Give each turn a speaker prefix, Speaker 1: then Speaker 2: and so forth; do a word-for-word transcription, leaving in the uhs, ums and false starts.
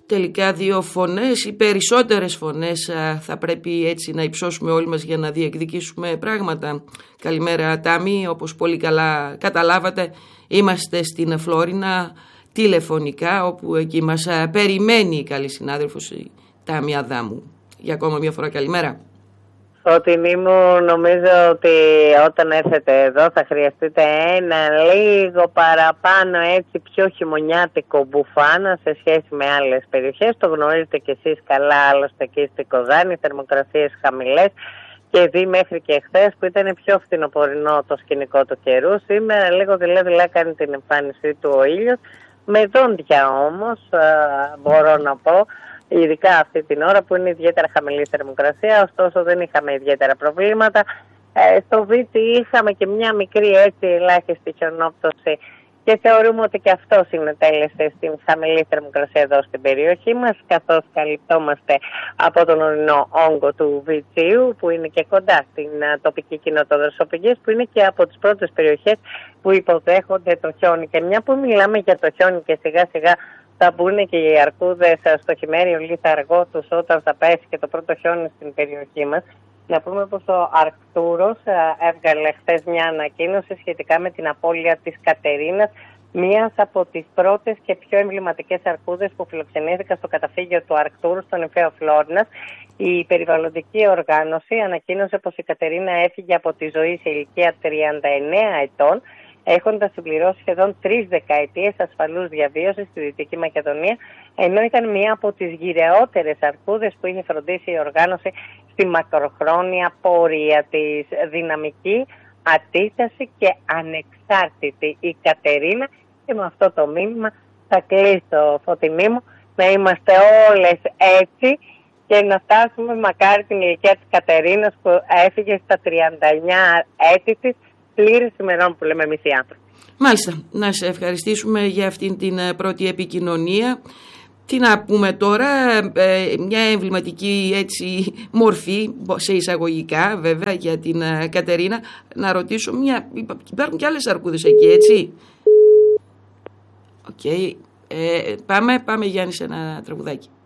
Speaker 1: τελικά δύο φωνές ή περισσότερες φωνές θα πρέπει έτσι να υψώσουμε όλοι μας για να διεκδικήσουμε πράγματα? Καλημέρα Τάμι, όπως πολύ καλά καταλάβατε είμαστε στην Φλόρινα τηλεφωνικά, όπου εκεί μας περιμένει η καλή συνάδελφος η Τάμι Αδάμου. Για ακόμα μια φορά καλημέρα.
Speaker 2: Φωτεινή μου, νομίζω ότι όταν έρθετε εδώ θα χρειαστείτε ένα λίγο παραπάνω έτσι πιο χειμωνιάτικο μπουφάνα σε σχέση με άλλες περιοχές. Το γνωρίζετε κι εσείς καλά, άλλωστε εκεί στην Κοζάνη, θερμοκρασίες χαμηλές και δει μέχρι και χθες που ήταν πιο φθινοπορεινό το σκηνικό του καιρού. Σήμερα λίγο δειλά-δειλά κάνει την εμφάνισή του ο ήλιος, με δόντια όμως μπορώ να πω. Ειδικά αυτή την ώρα που είναι ιδιαίτερα χαμηλή θερμοκρασία, ωστόσο δεν είχαμε ιδιαίτερα προβλήματα. Ε, στο Βίτσι είχαμε και μια μικρή έτσι ελάχιστη χιονόπτωση και θεωρούμε ότι και αυτό συνετέλεσε στην χαμηλή θερμοκρασία εδώ στην περιοχή μας, καθώς καλυπτόμαστε από τον ορεινό όγκο του Βιτσίου που είναι και κοντά στην τοπική κοινότητα Δροσοπηγής, που είναι και από τις πρώτες περιοχές που υποδέχονται το χιόνι. Και μια που μιλάμε για το χιόνι και σιγά σιγά θα μπουν και οι αρκούδες στο χειμέριο λιθαργό τους όταν θα πέσει και το πρώτο χιόνι στην περιοχή μας. Να πούμε πως ο Αρκτούρος έβγαλε χθες μια ανακοίνωση σχετικά με την απώλεια της Κατερίνας, μίας από τις πρώτες και πιο εμβληματικές αρκούδες που φιλοξενήθηκαν στο καταφύγιο του Αρκτούρου στον νηφαίο Φλόρινας. Η περιβαλλοντική οργάνωση ανακοίνωσε πως η Κατερίνα έφυγε από τη ζωή σε ηλικία τριάντα εννέα ετών, έχοντας συμπληρώσει σχεδόν τρεις δεκαετίες ασφαλούς διαβίωσης στη Δυτική Μακεδονία, ενώ ήταν μία από τις γυρεότερες αρκούδες που είχε φροντίσει η οργάνωση στη μακροχρόνια πορεία της. Δυναμική, αντίσταση και ανεξάρτητη η Κατερίνα, και με αυτό το μήνυμα θα κλείσω, Φωτεινή μου, να είμαστε όλες έτσι και να φτάσουμε μακάρι την ηλικία της Κατερίνας που έφυγε στα τριάντα εννέα έτη της, πλήρης ημερών που λέμε εμείς οι άνθρωποι.
Speaker 1: Μάλιστα, να σε ευχαριστήσουμε για αυτήν την πρώτη επικοινωνία. Τι να πούμε τώρα, ε, μια εμβληματική έτσι μορφή, σε εισαγωγικά βέβαια, για την ε, Κατερίνα. Να ρωτήσω, μια, υπάρχουν και άλλες αρκούδες εκεί, έτσι? Οκ, okay. ε, πάμε, πάμε Γιάννη σε ένα τραγουδάκι.